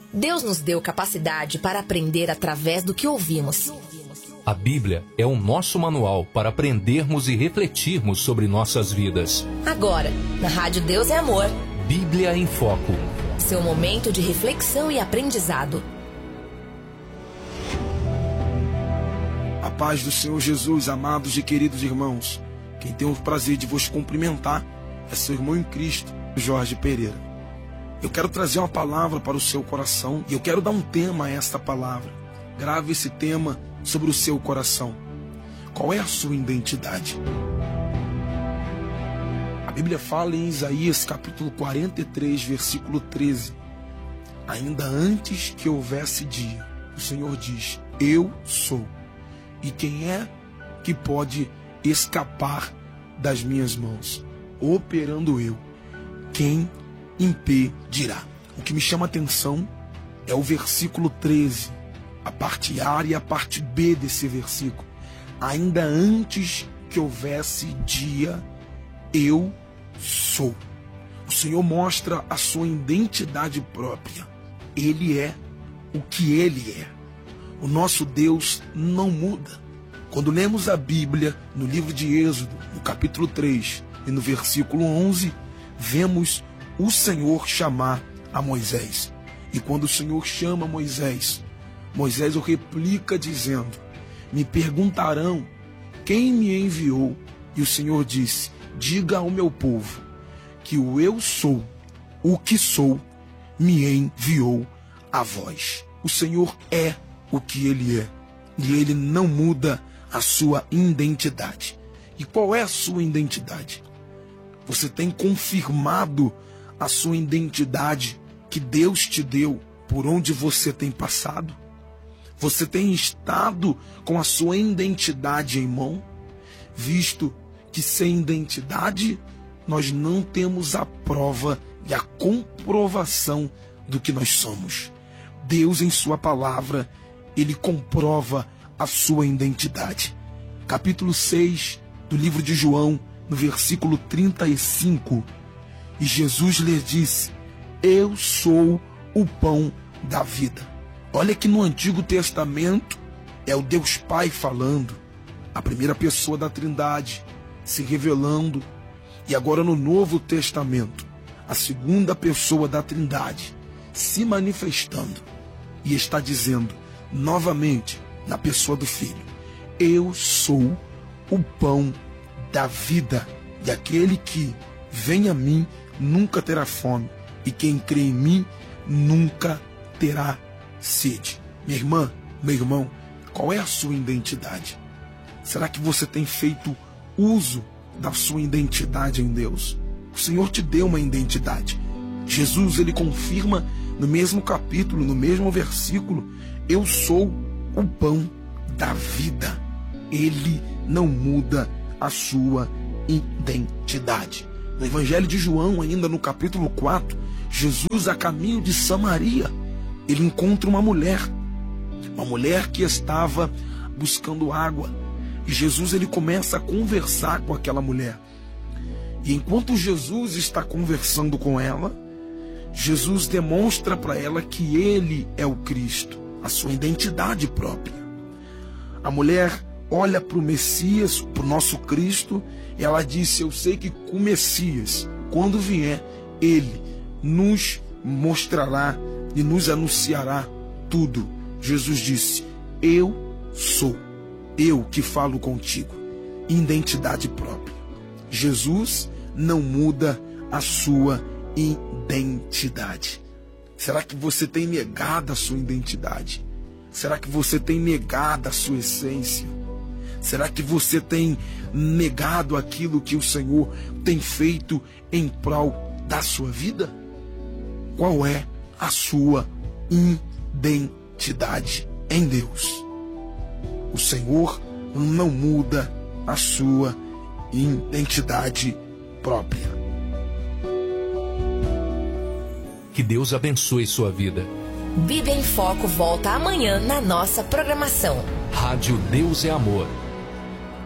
Deus nos deu capacidade para aprender através do que ouvimos. A Bíblia é o nosso manual para aprendermos e refletirmos sobre nossas vidas. Agora, na Rádio Deus é Amor. Bíblia em Foco. Seu momento de reflexão e aprendizado. A paz do Senhor Jesus, amados e queridos irmãos. Quem tem o prazer de vos cumprimentar é seu irmão em Cristo, Jorge Pereira. Eu quero trazer uma palavra para o seu coração e eu quero dar um tema a esta palavra. Grave esse tema sobre o seu coração. Qual é a sua identidade? A Bíblia fala em Isaías capítulo 43, versículo 13. Ainda antes que houvesse dia, o Senhor diz: eu sou. E quem é que pode escapar das minhas mãos? Operando eu, quem impedirá? O que me chama a atenção é o versículo 13, a parte A e a parte B desse versículo. Ainda antes que houvesse dia, eu sou. O Senhor mostra a sua identidade própria. Ele é o que Ele é. O nosso Deus não muda. Quando lemos a Bíblia no livro de Êxodo, no capítulo 3 e no versículo 11, vemos o Senhor chamar a Moisés. E quando o Senhor chama Moisés, Moisés o replica dizendo: me perguntarão quem me enviou. E o Senhor disse: diga ao meu povo que o eu sou, o que sou, me enviou a vós. O Senhor é o que Ele é. E Ele não muda a sua identidade. E qual é a sua identidade? Você tem confirmado a sua identidade que Deus te deu por onde você tem passado? Você tem estado com a sua identidade em mão? Visto que sem identidade nós não temos a prova e a comprovação do que nós somos. Deus, em sua palavra, Ele comprova a sua identidade. Capítulo 6 do livro de João, no versículo 35, e Jesus lhe disse: eu sou o pão da vida. Olha que no Antigo Testamento é o Deus Pai falando, a primeira pessoa da Trindade se revelando, e agora no Novo Testamento, a segunda pessoa da Trindade se manifestando, e está dizendo novamente, na pessoa do Filho: eu sou o pão da vida, e aquele que vem a mim nunca terá fome, e quem crê em mim nunca terá sede. Minha irmã, meu irmão, qual é a sua identidade? Será que você tem feito uso da sua identidade em Deus? O Senhor te deu uma identidade. Jesus, Ele confirma no mesmo capítulo, no mesmo versículo: eu sou o pão da vida. Ele não muda a sua identidade. No Evangelho de João, ainda no capítulo 4, Jesus, a caminho de Samaria, ele encontra uma mulher que estava buscando água. E Jesus, ele começa a conversar com aquela mulher. E enquanto Jesus está conversando com ela, Jesus demonstra para ela que Ele é o Cristo, a sua identidade própria. A mulher olha para o Messias, para o nosso Cristo, e ela disse: eu sei que com o Messias, quando vier, Ele nos mostrará e nos anunciará tudo. Jesus disse: eu sou, eu que falo contigo. Identidade própria. Jesus não muda a sua identidade. Será que você tem negado a sua identidade? Será que você tem negado a sua essência? Será que você tem negado aquilo que o Senhor tem feito em prol da sua vida? Qual é a sua identidade em Deus? O Senhor não muda a sua identidade própria. Que Deus abençoe sua vida. Bíblia em Foco volta amanhã na nossa programação. Rádio Deus é Amor.